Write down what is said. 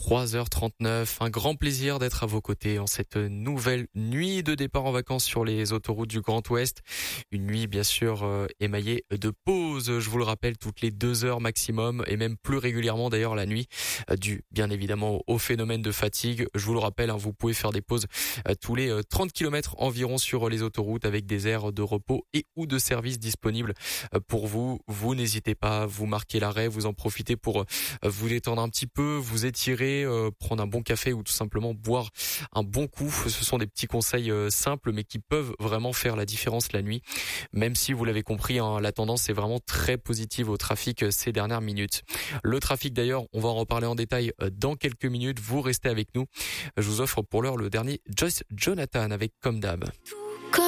3h39, un grand plaisir d'être à vos côtés en cette nouvelle nuit de départ en vacances sur les autoroutes du Grand Ouest. Une nuit bien sûr émaillée de pauses, je vous le rappelle, toutes les 2 heures maximum et même plus régulièrement d'ailleurs la nuit, dû bien évidemment au phénomène de fatigue. Je vous le rappelle, vous pouvez faire des pauses tous les 30 km environ sur les autoroutes avec des aires de repos et ou de service disponibles pour vous. Vous n'hésitez pas, vous marquez l'arrêt, vous en profitez pour vous détendre un petit peu, vous étirer, prendre un bon café ou tout simplement boire un bon coup. Ce sont des petits conseils simples mais qui peuvent vraiment faire la différence la nuit. Même si vous l'avez compris, la tendance est vraiment très positive au trafic ces dernières minutes. Le trafic d'ailleurs, on va en reparler en détail dans quelques minutes. Vous restez avec nous. Je vous offre pour l'heure le dernier Joyce Jonathan avec Comme d'hab.